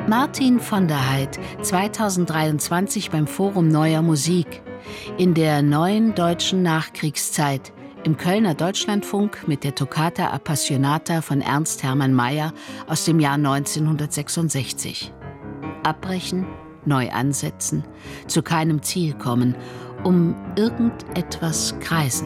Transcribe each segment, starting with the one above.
Martin von der Heydt, 2023 beim Forum Neuer Musik. In der neuen deutschen Nachkriegszeit. Im Kölner Deutschlandfunk mit der Toccata Appassionata von Ernst Hermann Meyer aus dem Jahr 1966. Abbrechen, neu ansetzen, zu keinem Ziel kommen, um irgendetwas kreisen.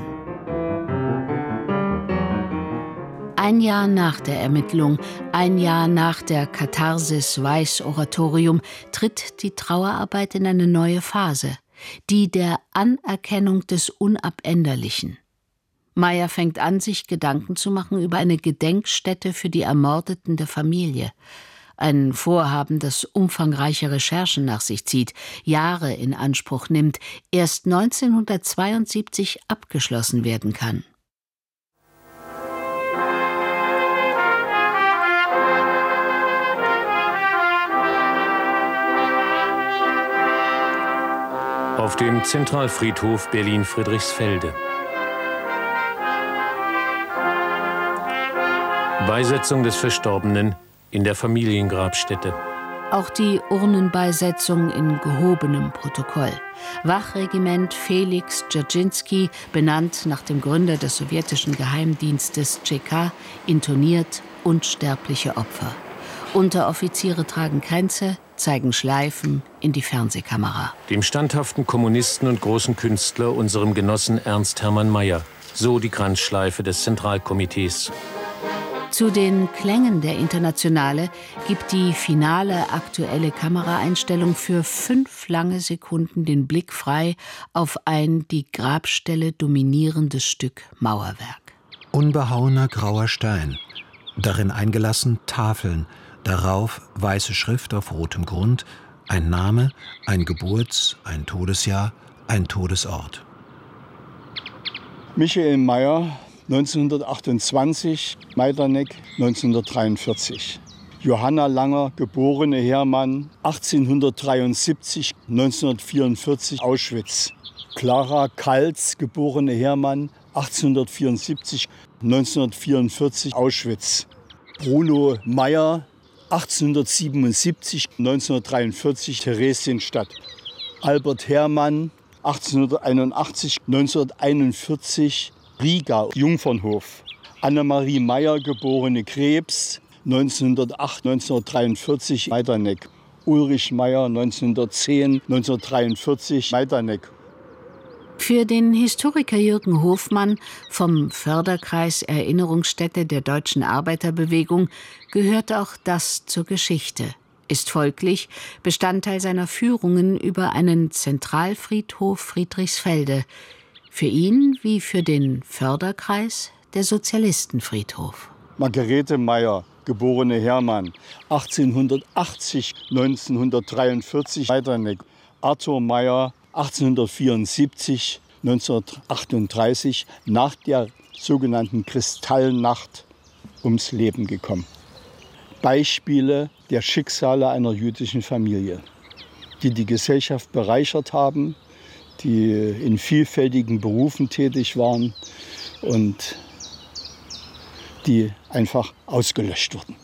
Ein Jahr nach der Ermittlung, ein Jahr nach der Katharsis Weiß-Oratorium tritt die Trauerarbeit in eine neue Phase, die der Anerkennung des Unabänderlichen. Meyer fängt an, sich Gedanken zu machen über eine Gedenkstätte für die Ermordeten der Familie. Ein Vorhaben, das umfangreiche Recherchen nach sich zieht, Jahre in Anspruch nimmt, erst 1972 abgeschlossen werden kann. Auf dem Zentralfriedhof Berlin-Friedrichsfelde. Beisetzung des Verstorbenen in der Familiengrabstätte. Auch die Urnenbeisetzung in gehobenem Protokoll. Wachregiment Felix Dzerzhinsky, benannt nach dem Gründer des sowjetischen Geheimdienstes CK, intoniert unsterbliche Opfer. Unteroffiziere tragen Kränze, zeigen Schleifen in die Fernsehkamera. Dem standhaften Kommunisten und großen Künstler, unserem Genossen Ernst Hermann Meyer. So die Kranzschleife des Zentralkomitees. Zu den Klängen der Internationale gibt die finale aktuelle Kameraeinstellung für 5 lange Sekunden den Blick frei auf ein die Grabstelle dominierendes Stück Mauerwerk. Unbehauener grauer Stein, darin eingelassen Tafeln, darauf weiße Schrift auf rotem Grund, ein Name, ein Geburts-, ein Todesjahr, ein Todesort. Michael Meyer, 1928, Majdanek 1943. Johanna Langer, geborene Hermann, 1873, 1944, Auschwitz. Clara Kaltz, geborene Hermann, 1874, 1944, Auschwitz. Bruno Meyer, 1877, 1943, Theresienstadt. Albert Hermann, 1881, 1941, Riga, Jungfernhof. Annemarie Meyer, geborene Krebs, 1908, 1943, Majdanek. Ulrich Meyer, 1910, 1943, Majdanek. Für den Historiker Jürgen Hofmann vom Förderkreis Erinnerungsstätte der Deutschen Arbeiterbewegung gehört auch das zur Geschichte, ist folglich Bestandteil seiner Führungen über einen Zentralfriedhof Friedrichsfelde. Für ihn wie für den Förderkreis der Sozialistenfriedhof. Margarete Meyer, geborene Hermann, 1880, 1943, Majdanek. Arthur Meyer, 1874, 1938, nach der sogenannten Kristallnacht ums Leben gekommen. Beispiele der Schicksale einer jüdischen Familie, die die Gesellschaft bereichert haben, die in vielfältigen Berufen tätig waren und die einfach ausgelöscht wurden.